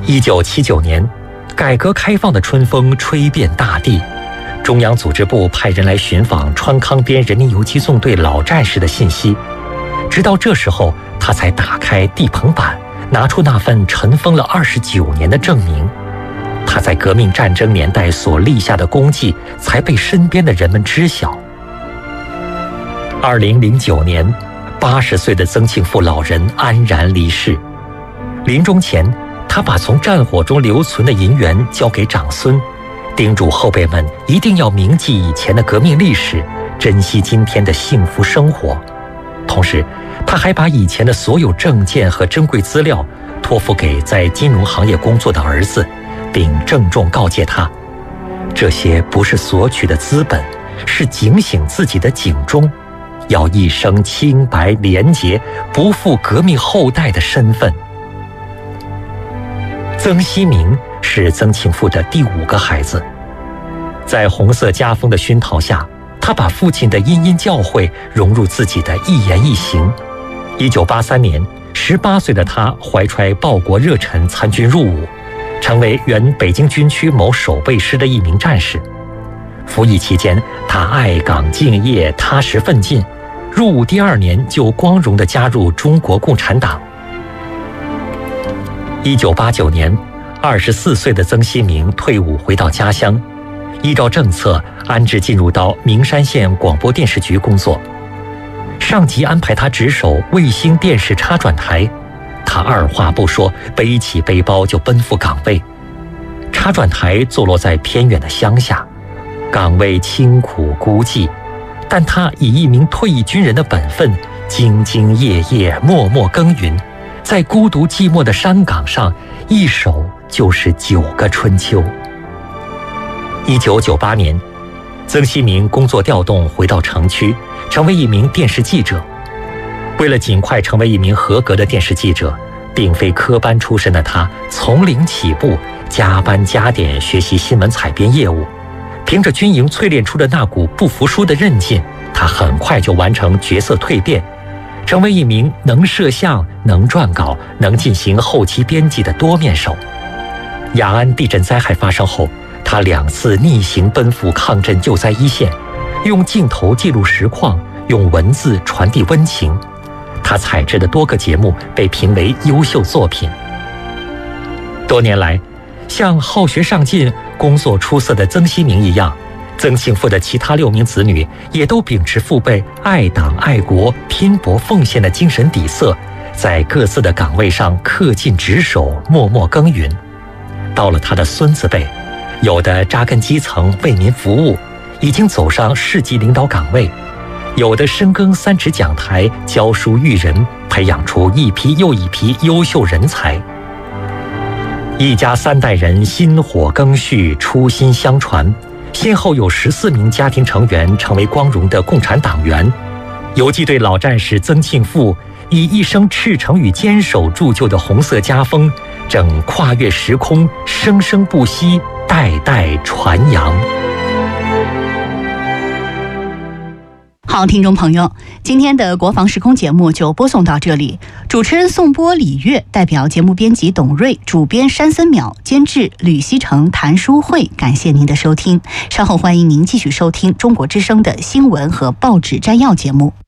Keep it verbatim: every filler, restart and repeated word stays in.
一九七九年，改革开放的春风吹遍大地，中央组织部派人来寻访川康边人民游击纵队老战士的信息。直到这时候，他才打开地棚板，拿出那份尘封了二十九年的证明。他在革命战争年代所立下的功绩，才被身边的人们知晓。二零零九年，八十岁的曾庆父老人安然离世。临终前，他把从战火中留存的银元交给长孙，叮嘱后辈们一定要铭记以前的革命历史，珍惜今天的幸福生活。同时，他还把以前的所有证件和珍贵资料托付给在金融行业工作的儿子，并郑重告诫他，这些不是索取的资本，是警醒自己的警钟，要一生清白廉洁，不负革命后代的身份。曾希明是曾庆父的第五个孩子，在红色家风的熏陶下，他把父亲的殷殷教诲融入自己的一言一行。一九八三年，十八岁的他怀揣报国热忱参军入伍，成为原北京军区某守备师的一名战士。服役期间，他爱岗敬业，踏实奋进。入伍第二年就光荣地加入中国共产党。一九八九年，二十四岁的曾希明退伍回到家乡，依照政策安置进入到名山县广播电视局工作。上级安排他值守卫星电视插转台，他二话不说，背起背包就奔赴岗位。插转台坐落在偏远的乡下，岗位清苦孤寂，但他以一名退役军人的本分，兢兢业业，默默耕耘，在孤独寂寞的山岗上，一守就是九个春秋。一九九八年，曾希明工作调动回到城区，成为一名电视记者。为了尽快成为一名合格的电视记者，并非科班出身的他从零起步，加班加点学习新闻采编业务。凭着军营淬炼出的那股不服输的韧劲，他很快就完成角色蜕变，成为一名能摄像、能撰稿、能进行后期编辑的多面手。雅安地震灾害发生后，他两次逆行奔赴抗震救灾一线，用镜头记录实况，用文字传递温情。他采制的多个节目被评为优秀作品。多年来，像好学上进、工作出色的曾希明一样，曾庆父的其他六名子女也都秉持父辈爱党爱国、拼搏奉献的精神底色，在各自的岗位上恪尽职守，默默耕耘。到了他的孙子辈，有的扎根基层为民服务，已经走上市级领导岗位；有的深耕三尺讲台，教书育人，培养出一批又一批优秀人才。一家三代人薪火更续，初心相传，先后有十四名家庭成员成为光荣的共产党员。游击队老战士曾庆父以一生赤诚与坚守铸就的红色家风，正跨越时空，生生不息，代代传扬。 好，听众朋友，今天的国防时空节目就播送到这里。主持人宋波、李月，代表节目编辑董瑞，主编山森淼，监制吕希成、谭淑慧，感谢您的收听。稍后欢迎您继续收听中国之声的新闻和报纸摘要节目。